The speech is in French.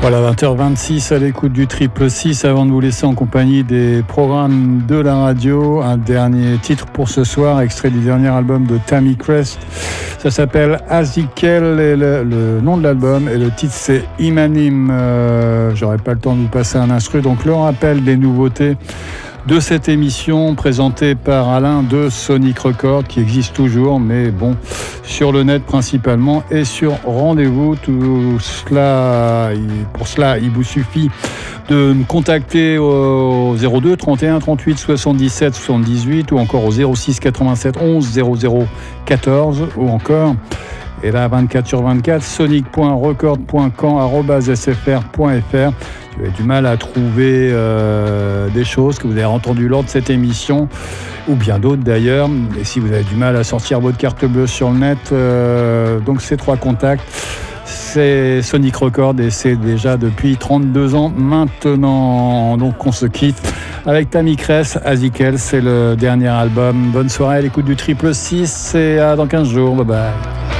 Voilà, 20h26 à l'écoute du Triple 6. Avant de vous laisser en compagnie des programmes de la radio, un dernier titre pour ce soir, extrait du dernier album de Tammy Crest. Ça s'appelle Azikel, et le nom de l'album, et le titre c'est Imanim. J'aurais pas le temps de vous passer un instru, donc le rappel des nouveautés de cette émission présentée par Alain de Sonic Record, qui existe toujours, mais bon, sur le net principalement et sur rendez-vous. Tout cela, pour cela, il vous suffit de me contacter au 02 31 38 77 78 ou encore au 06 87 11 00 14 ou encore, et là 24/24, sonic.record.camp@sfr.fr. Si vous avez du mal à trouver des choses que vous avez entendues lors de cette émission, ou bien d'autres d'ailleurs, et si vous avez du mal à sortir votre carte bleue sur le net, donc ces trois contacts, c'est Sonic Record, et c'est déjà depuis 32 ans maintenant. Donc on se quitte avec Tammy Crest, Azikel, c'est le dernier album. Bonne soirée à l'écoute du Triple 6 et à dans 15 jours. Bye bye.